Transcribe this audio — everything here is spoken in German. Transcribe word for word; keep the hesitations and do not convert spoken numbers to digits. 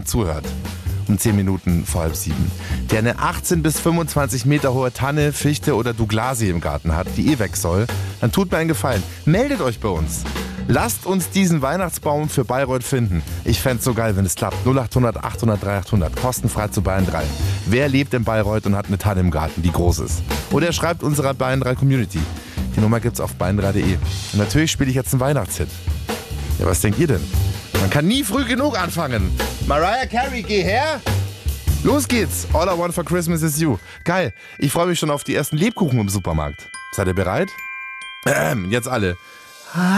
zuhört. Um zehn Minuten vor halb sieben. Der eine achtzehn bis fünfundzwanzig Meter hohe Tanne, Fichte oder Douglasie im Garten hat, die eh weg soll, dann tut mir einen Gefallen. Meldet euch bei uns. Lasst uns diesen Weihnachtsbaum für Bayreuth finden. Ich fänd's so geil, wenn es klappt. null acht hundert achthundert dreihundert. Kostenfrei zu Bayern drei. Wer lebt in Bayreuth und hat eine Tanne im Garten, die groß ist? Oder er schreibt unserer Bayern drei Community. Die Nummer gibt's auf bayern drei punkt de. Und natürlich spiele ich jetzt einen Weihnachtshit. Ja, was denkt ihr denn? Man kann nie früh genug anfangen. Mariah Carey, geh her! Los geht's! All I want for Christmas is you. Geil, ich freue mich schon auf die ersten Lebkuchen im Supermarkt. Seid ihr bereit? Ähm, jetzt alle.